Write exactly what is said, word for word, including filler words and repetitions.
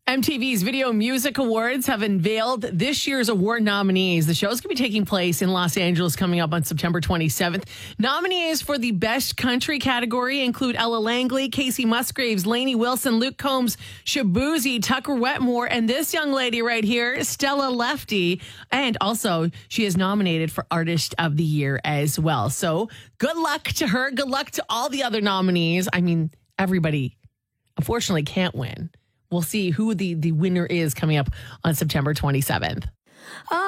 M T V's Video Music Awards have unveiled this year's award nominees. The show's going to be taking place in Los Angeles coming up on September twenty-seventh. Nominees for the Best Country category include Ella Langley, Casey Musgraves, Lainey Wilson, Luke Combs, Shabuzi, Tucker Wetmore, and this young lady right here, Stella Lefty. And also, she is nominated for Artist of the Year as well. So good luck to her. Good luck to all the other nominees. I mean, everybody, unfortunately, can't win. We'll see who the, the winner is coming up on September twenty-seventh.